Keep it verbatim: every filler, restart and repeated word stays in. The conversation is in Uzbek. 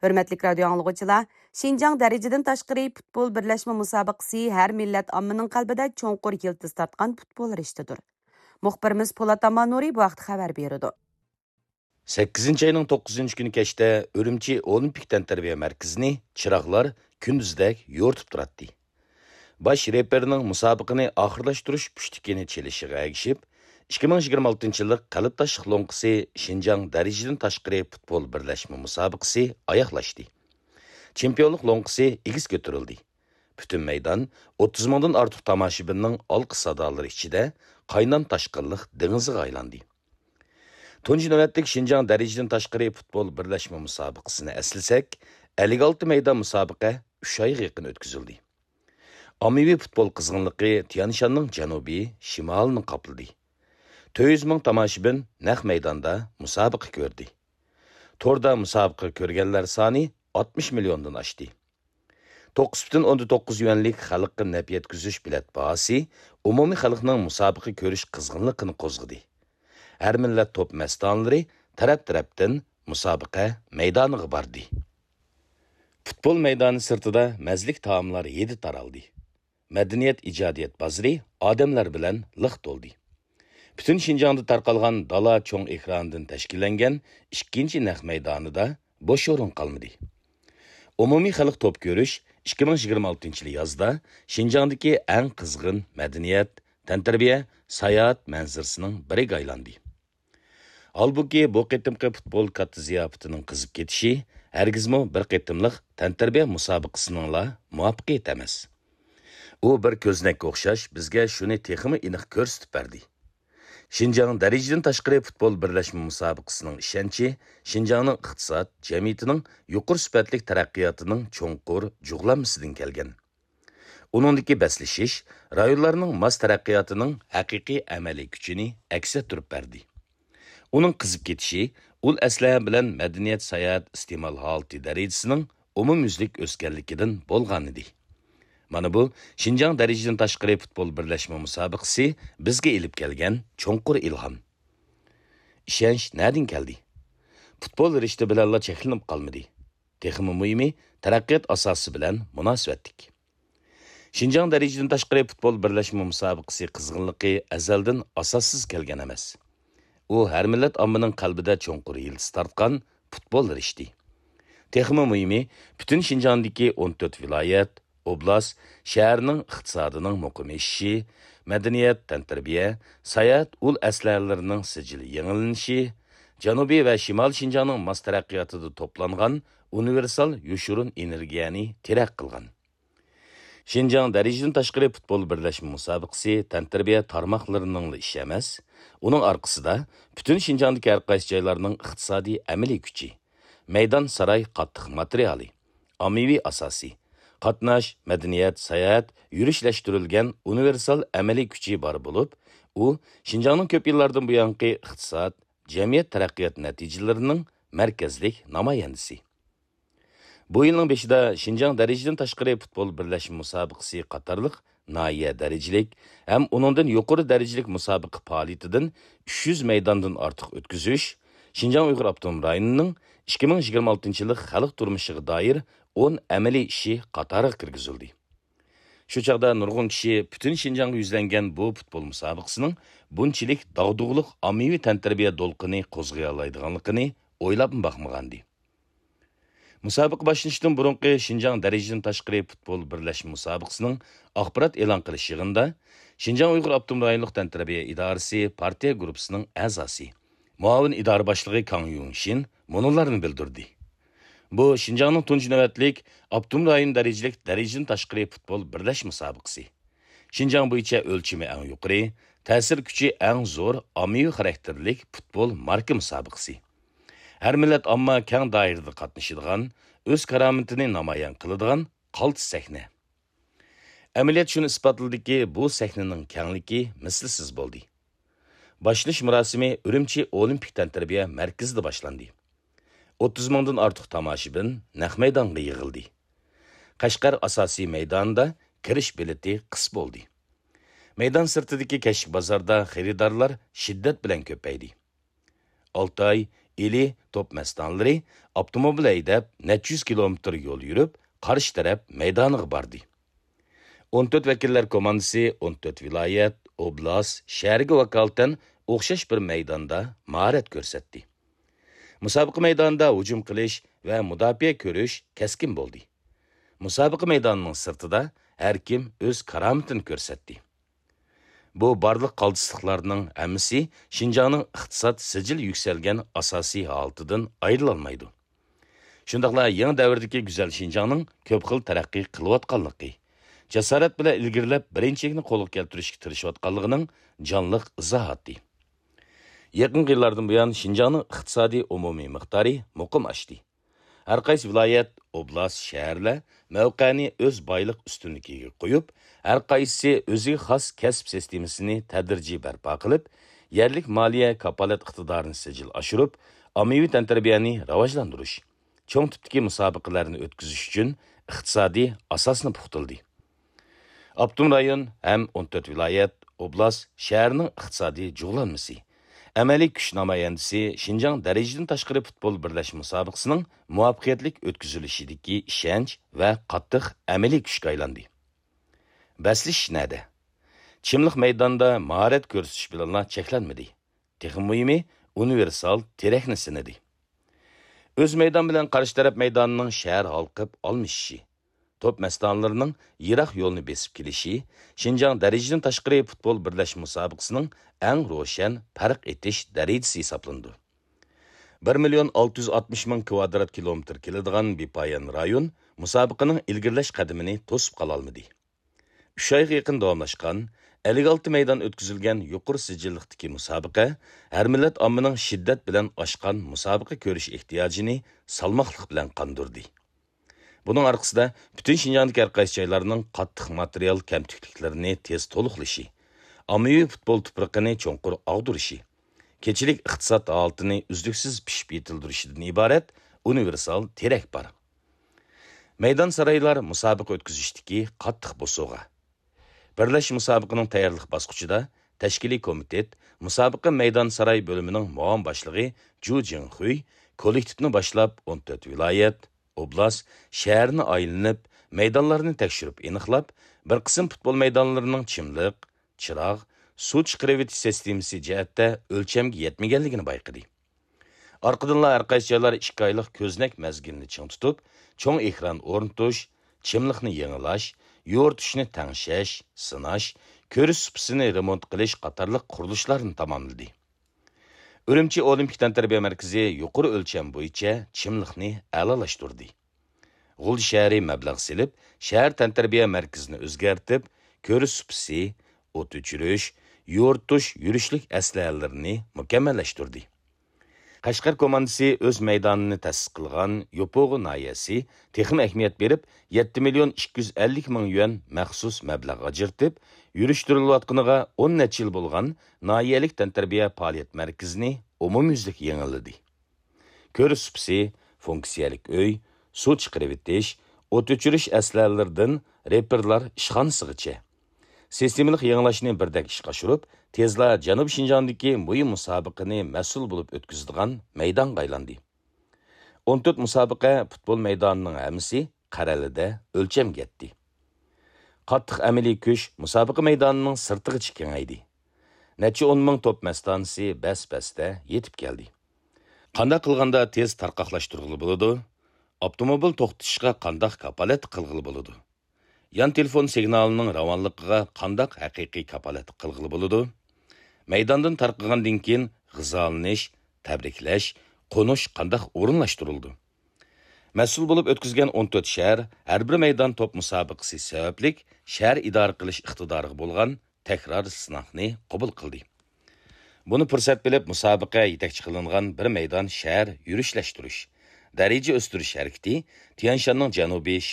Hürmetlik radio anlıqçılar, Şinjan dereceden taşqırı futbol birleşme musabaqası her millet amının qalbida çoğunqur yıldız tartqan futbol riştidir. Muxbirimiz Polat Amanuri bu vaqt xabar berdi. sakkizinchi ayning to'qqizinchi kuni kechda Urumchi Olimpik tantarbiya markazini chiroqlar kunduzdek yo'rtib turadi. Bosh reperning musobaqani oxirlashtirish pushtikini chelishiga agishib, ikki ming yigirma oltinchi yillik qalb tashiq lo'nqisi Şinjan darajadan tashqari futbol birlashma musobaqasi oyoqlashdi. Chempionlik lo'nqisi egiz ko'tarildi. Butun maydon o'ttiz mingdan ortiq tomoshabinning olqi sadolari ichida qaynon toshqinlik dengiziga aylandi. Tunji navbatlik Şinjan darajadan tashqari futbol birlashma musobaqasini eslasak, ellik olti maydon musobaqa uch oyga yaqin o'tkazildi. Ommaviy futbol qizg'inligi Tianshanning janubiy, shimolini qopladi. to'rt yuz ming tomoshabin naq maydonda musobaqa ko'rdi. Torda musobaqa ko'rganlar soni oltmish milliondan oshdi. to'qqiz butun o'ndan to'qqiz yuanlik xalqqa naf yetkazish bilet bahasi umumiy xalqning musobaqa ko'rish qizg'inligini qo'zg'adi. Her millet top mestanları taraf-tarafdan musabaqa meydaniga bardi. Futbol meydani sırtıda mezlik taamlar yedi taraldı. Medeniyet icadiyet bazırı adamlar bilen lıq doldu. Bütün Şinjan'da tarqalgan dala çoğun ekranından teşkillengen ikkinchi naq meydanı da boş orun kalmadı. Umumi xalq top görüş ikki ming yigirma oltinchi yil yazda Şinjan'daki en kızgın medeniyet, tantarbiya, sayat manzarasının biriga aylandi. Halbuki bu qitimqi futbol katta ziyafatining qizib ketishi hargizmo bir qitimliq tantarbiya musobaqasininla muvaffaqiyat emas. U bir ko'znakka o'xshash bizga shuni texmi aniq ko'rsatib berdi. Şinjan darajadan tashqari futbol birlashma musobaqasining ishonchi Şinjanning iqtisod jamiyatining yuqori sifatli taraqqiyotining cho'nqur jug'lanmasidan kelgan. Uningdagi baslishish rayonlarning mas taraqqiyotining haqiqiy amaliy kuchini aks ettirib berdi. Uning qizib ketishi ul asla bilan madaniyat sayat iste'mol holati darajasining umumyuzlik o'sganligidan bo'lgan edi. Mana bu Şinjan darajadan tashqari futbol birlashma musobaqasi bizga ilib kelgan cho'nqur ilhom. Ishonch nerdan keldi? Futbol rishti bilanla cheklanib qolmadi. Texmi muhimi taraqqiyot asosi bilan munosabatlik. Şinjan darajadan tashqari futbol birlashma musobaqasi qizg'inligi azaldan asossiz kelgan emas. U her millet amının qalbida cho'nqur yıldız tartqan futbol rishti. Texmi muhimi bütün Şinjandagi o'n to'rt viloyat, oblast, shaharning iqtisodining muqimishishi, madaniyat, tantarbiya, sayat ul aslarlarining sijili yangilanishi, janubiy va shimol Şinjanning mas taraqqiyotida to'plangan universal yoshurun energiyani terak qilgan. Şinjan darajadan tashqari futbol birlashma musobaqasi tantarbiya tarmoqlarining ishi emas, uning orqasida bütün Şinjandagi har qaysi joylarning iqtisodiy amaliy kuchi, maydon saroy qattiq materiali, ommaviy asosi, qatnash, madaniyat, sayat, yurishlashtirilgan universal amaliy kuchi bor bo'lib, u Şinjanning ko'p yillardan buyongi iqtisod, jamiyat taraqqiyot natijalarining markazlik namoyandasi. Bu yılın beşida Şinjan darajadan tashqari futbol birlashma musobaqasi qatorliq nahiya darajalik ham uningdan yuqori darajalik musobaqa faoliyatidan uch yuz maydondan ortiq o'tkazish Şinjan Uyg'ur avtonom rayonining ikki ming yigirma oltinchi yillik xalq turmushiga doir o'n amaliy ishi qatoriga kirgizildi. Shu chaqda nurg'un kishi butun Şinjanga yuzlangan bu futbol musobaqasining bunchalik dog'dug'liq ommaviy tantarbiya do'lqini qo'zg'ay oladiganligini o'ylab boqmagandi. Musobaqa boshlanishdan burungi Şinjan darajadan tashqari futbol birlashma musobaqasining axborot e'lon qilish yig'inida Şinjan Uyg'ur avtonom rayonlik tantarbiya idorasi partiya guruhisining a'zosi, muavin idora boshlig'i Kang Yunshin munolarni bildirdi. Bu Şinjanning tunji navbatlik avtonom rayon darajalik darajadan tashqari futbol birlashma musobaqasi. Şinjan bo'yicha o'lchami eng yuqori, ta'sir kuchi eng zo'r ommaviy xarakterlik futbol marka musobaqasi. Her millet amma keng dairede qatnashadigan, o'z karomatini namoyon qiladigan qaltis sahna. Amaliyot shuni isbotladiki, bu sahnaning kengligi mislsiz bo'ldi. Boshlash murosimi Urumchi Olimpik tantarbiya markazida boshlandi. o'ttiz mingdan ortiq tomoshabin naq maydonga yig'ildi. Qashqar asosiy maydonida kirish bileti qis bo'ldi. Maydon sirtidagi kashk bozorda xaridorlar shiddat bilan ko'paydi. olti oy ili top mastonlari avtomobil haydab necha yuz kilometr yo'l yurib, qarshi taraf maydoniga bordi. o'n to'rt vakillar komandasi o'n to'rt viloyat, oblast, shaharga vakolatan o'xshash bir maydonda mahorat ko'rsatdi. Musobaqa maydonida hujum qilish va mudofaa ko'rish keskin bo'ldi. Musobaqa maydonining sirtida har kim o'z karomatini ko'rsatdi. Bu barliq qaldisliqlarning hammasi Şinjanning iqtisod sijil yuksalgan asosiy holatidan ayrilolmaydi. Shundaqla yangi davrdagi go'zal Şinjanning ko'p xil taraqqiy qilayotganligi, jasorat bilan ilgirlab birinchilikni qo'lga keltirishga tirishayotganligining jonliq izohati. Yaqin yillardan buyon Şinjanning iqtisodiy umumiy miqdori muqim oshdi. Har qaysi viloyat, oblast, shaharlar mavqeni o'z boyliq ustunligiga qo'yib, har qaysi o'ziga xos kasb sistemasini tadrijiy barpo qilib, yerlik moliya kapolat iqtidorini sijil oshirib, ommaviy tantarbiyaning rivojlantirish, cho'ng tipdagi musobaqalarni o'tkazish uchun iqtisodiy asosni puxtildi. Abdum rayon ham o'n to'rt viloyat, oblast, shaharning iqtisodiy jug'lanmasi, amaliy kuch namoyandasi Şinjan darajadan tashqari futbol birlashma musobaqasining muvaffaqiyatli o'tkazilishidagi ishonch va qattiq amaliy kuchga aylandi. Baslish nada? Chimliq maydonda mahorat ko'rsatish bilan cheklanmadi. Texnik muhimi universal terakni sinadi. O'z maydon bilan qarshi taraf maydonining shahar halqib olmishi, top mastonlarining yiroq yo'lni besib kelishi Şinjan darajadan tashqari futbol birlashma musobaqasining eng ro'shan farq etish darajasi hisoblandi. bir million olti yuz oltmish ming kvadrat kilometr keladigan bepoyon rayon musobaqaning ilgirlash qadamini to'sib qola olmadi. uch oyga yaqin davomlashgan ellik olti maydon o'tkazilgan yuqori sijillikdagi musobaqa har millat ommaning shiddat bilan oshgan musobaqa ko'rish ehtiyojini salmoqlik bilan qondirdi. Bunun arkasida bütün Şinjandagi har qaysi joylarning qattiq material kamtikliklarini tez to'liqlashi, ommaviy futbol tuproqini cho'nqur og'dirishi, kechilik iqtisod holatini uzluksiz pishib yetildirishidan iborat universal terak bor. Maydon saroylar musobaqa o'tkazishdagi qattiq bo'sug'a. Birlash musobaqaning tayyorlik bosqichida tashkiliy komitet musobaqa maydon saroy bo'limining muavin boshlig'i Ju Jinghui kollektivni boshlab o'n to'rt viloyat, oblast, shaharni aylanib, maydonlarni tekshirib aniqlab, bir qism futbol maydonlarining chimliq, chiroq, suv chiqarib sistemasi jihatda o'lchamga yetmaganligini bayqadi. Orqadanlar har qaysi joylar ikki oylik ko'znak mezgilini ching tutib, cho'ng ekran o'rnatish, chimliqni yangilash, yo'rtishni tangshash, sinash, ko'rish supisini remont qilish qatorliq qurilishlarni tamomladi. Urumchi Olimpik tantarbiya markazi yuqori o'lcham bo'yicha chimliqni a'lolashtirdi. G'ul shahri mablag' silib, shahar tantarbiya markazini o'zgartib, ko'rish supisi, o't o'chirish, yo'rtish, yurishlik aslahalarini mukammallashtirdi. Qashqar komandasi o'z maydonini ta'sis qilgan Yopo'g'i noyasi texnik ahamiyat berib, yetti million ikki yuz ellik ming yuan maxsus mablag' ajratib, yurishtirilayotganiga o'n necha yil bo'lgan noyalik tantarbiya faoliyat markazini umumyuzlik yangiladi. Ko'rish supisi, funksiyalik uy, suv chiqarib etish, o't o'chirish aslahalaridan reperlar ishxonasigacha sistemalik yangilashni birdek ishga oshirib, tezla Janub Şinjandagi muhim musobaqani mas'ul bo'lib o'tkazadigan maydonga aylandi. o'n to'rt musobaqa futbol maydonining hammasi qaralida o'lchamga yetdi. Qattiq amaliy kuch musobaqa maydonining sirtiga kengaydi. Necha o'n ming top mastonasi bas-basda yetib keldi. Qanday qilganda tez tarqaqlashtirg'ili bo'ladi? Avtomobil to'xtatishga qanday kapolat qilg'ili bo'ladi? Yan telefon signalining ravonligiga qanday haqiqiy kapolat qilg'ili bo'ladi? Maydondan tarqagandan keyin g'izolanish, tabriklash, qo'nish qanday o'rinlashtirildi? Mas'ul bo'lib o'tkazgan o'n to'rt shahar har bir maydon top musobaqasi sababli shahar idora qilish iqtidoriga bo'lgan takror sinoqni qabul qildi. Buni fursat bilib musobaqa yetakchi qilingan bir maydon shahar yurishlashtirish, daraja o'stirish harakati Tianshanning janubiy